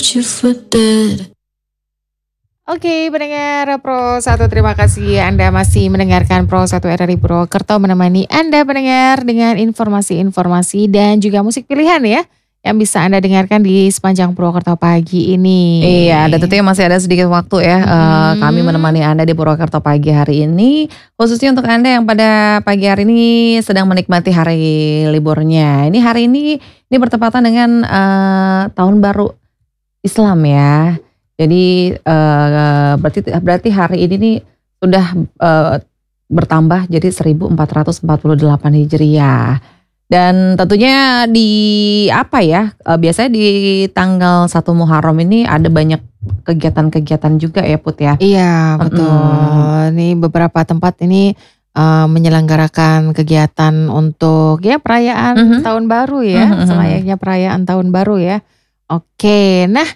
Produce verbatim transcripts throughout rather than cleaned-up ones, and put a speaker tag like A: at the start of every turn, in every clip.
A: you for dead.
B: Oke, pendengar Pro satu, terima kasih Anda masih mendengarkan Pro satu R R I Purwokerto, menemani Anda pendengar dengan informasi-informasi dan juga musik pilihan ya, yang bisa Anda dengarkan di sepanjang Purwokerto pagi ini.
C: Iya, dan tentunya masih ada sedikit waktu ya,
B: Hmm.
C: eh, kami menemani Anda di Purwokerto pagi hari ini, khususnya untuk Anda yang pada pagi hari ini sedang menikmati hari liburnya. Ini hari ini ini bertepatan dengan eh, tahun baru Islam ya. Jadi eh, berarti berarti hari ini nih sudah eh, bertambah jadi seribu empat ratus empat puluh delapan Hijriah. Dan tentunya di apa ya, eh, biasanya di tanggal satu Muharram ini ada banyak kegiatan-kegiatan juga ya Put ya.
B: Iya, betul.
C: Mm-mm.
B: Ini beberapa tempat ini eh, menyelenggarakan kegiatan untuk ya perayaan
C: Mhm.
B: tahun baru ya,
C: Mhm.
B: selayaknya perayaan tahun baru ya. Oke, nah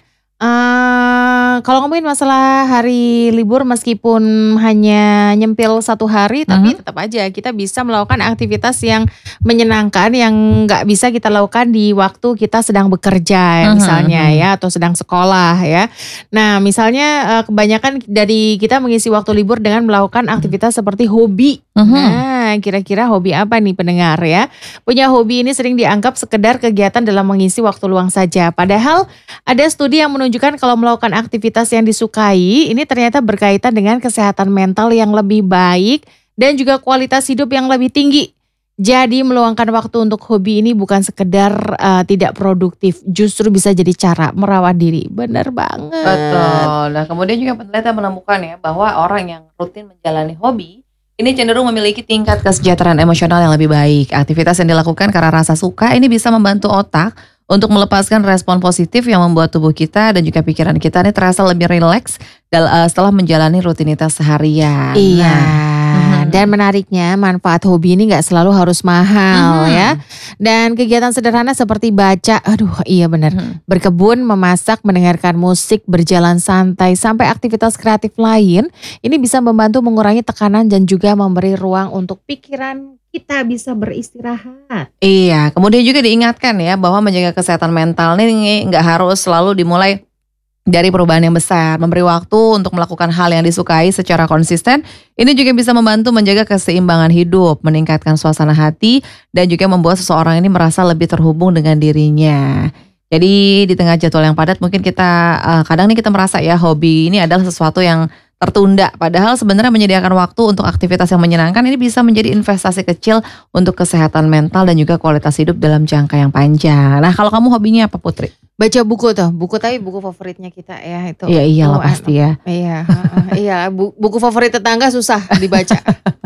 B: eh kalau ngomongin masalah hari libur, meskipun hanya nyempil satu hari, tapi
C: Mhm.
B: tetap aja kita bisa melakukan aktivitas yang menyenangkan yang nggak bisa kita lakukan di waktu kita sedang bekerja ya,
C: Mhm,
B: misalnya
C: mhm.
B: ya, atau sedang sekolah ya. Nah, misalnya eh, kebanyakan dari kita mengisi waktu libur dengan melakukan aktivitas seperti hobi.
C: Mhm.
B: Nah, kira-kira hobi apa nih pendengar ya? Punya hobi ini sering dianggap sekedar kegiatan dalam mengisi waktu luang saja. Padahal ada studi yang menunjukkan kalau melakukan aktivitas yang disukai ini ternyata berkaitan dengan kesehatan mental yang lebih baik dan juga kualitas hidup yang lebih tinggi. Jadi meluangkan waktu untuk hobi ini bukan sekedar eh, tidak produktif, justru bisa jadi cara merawat diri. Bener banget.
C: Betul. Nah, kemudian juga penelitian menemukan ya bahwa orang yang rutin menjalani hobi ini cenderung memiliki tingkat kesejahteraan emosional yang lebih baik. Aktivitas yang dilakukan karena rasa suka ini bisa membantu otak untuk melepaskan respon positif yang membuat tubuh kita dan juga pikiran kita ini terasa lebih rileks dal- eh, setelah menjalani rutinitas seharian.
B: Iya,
C: Nah, mhm.
B: dan menariknya manfaat hobi ini nggak selalu harus mahal
C: Mhm.
B: ya. Dan kegiatan sederhana seperti baca, aduh iya benar,
C: Mhm.
B: berkebun, memasak, mendengarkan musik, berjalan santai, sampai aktivitas kreatif lain, ini bisa membantu mengurangi tekanan dan juga memberi ruang untuk pikiran kita bisa beristirahat.
C: Iya, kemudian juga diingatkan ya bahwa menjaga kesehatan mental ini nggak harus selalu dimulai dari perubahan yang besar. Memberi waktu untuk melakukan hal yang disukai secara konsisten, ini juga bisa membantu menjaga keseimbangan hidup, meningkatkan suasana hati, dan juga membuat seseorang ini merasa lebih terhubung dengan dirinya. Jadi di tengah jadwal yang padat mungkin kita eh, kadang nih kita merasa ya hobi ini adalah sesuatu yang tertunda. Padahal sebenarnya menyediakan waktu untuk aktivitas yang menyenangkan ini bisa menjadi investasi kecil untuk kesehatan mental dan juga kualitas hidup dalam jangka yang panjang. Nah, kalau kamu hobinya apa Putri?
B: Baca buku tuh, buku tapi buku favoritnya kita ya itu.
C: Iya iyalah
B: Oh,
C: pasti ya.
B: Iya, heeh, iya bu- buku favorit tetangga susah dibaca.